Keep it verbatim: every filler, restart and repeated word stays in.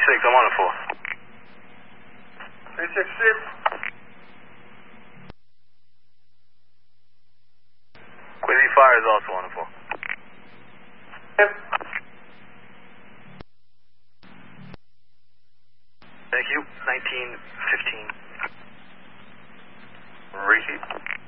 six, I'm on a four. three six six. Quincy Fire is also on a four. Thank you. nineteen fifteen. Repeat.